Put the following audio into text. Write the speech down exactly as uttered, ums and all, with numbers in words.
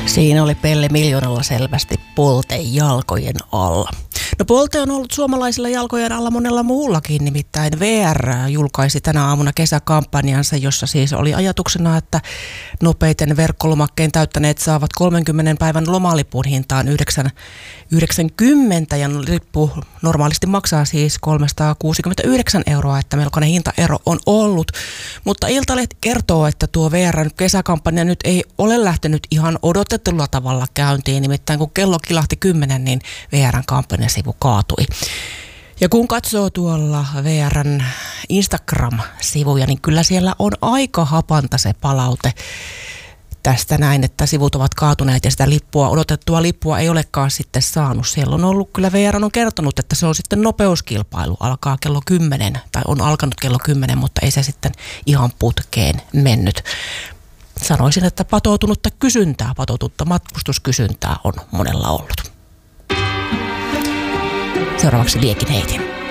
Siinä oli Pelle Miljoonalla selvästi Polte jalkojen alla. No Polte on ollut suomalaisilla jalkojen alla monella muullakin, nimittäin V R julkaisi tänä aamuna kesäkampanjansa, jossa siis oli ajatuksena, että nopeiten verkkolomakkeen täyttäneet saavat kolmenkymmenen päivän lomalipun hintaan yhdeksän yhdeksänkymmentä ja lippu normaalisti maksaa siis kolmesataakuusikymmentäyhdeksän euroa, että melkoinen hintaero on ollut. Mutta Iltalehti kertoo, että tuo V R:n kesäkampanja nyt ei ole lähtenyt ihan odotetulla tavalla käyntiin, nimittäin kun kello kilahti kymmenen, niin V R:n kampanjasivu kaatui. Ja kun katsoo tuolla V R:n Instagram-sivuja, niin kyllä siellä on aika hapanta se palaute tästä näin, että sivut ovat kaatuneet ja sitä lippua, odotettua lippua ei olekaan sitten saanut. Siellä on ollut, kyllä V R on kertonut, että se on sitten nopeuskilpailu, alkaa kello kymmenen tai on alkanut kello kymmenen, mutta ei se sitten ihan putkeen mennyt. Sanoisin, että patoutunutta kysyntää, patoutunutta matkustuskysyntää on monella ollut. Seuraavaksi Liekin heitin.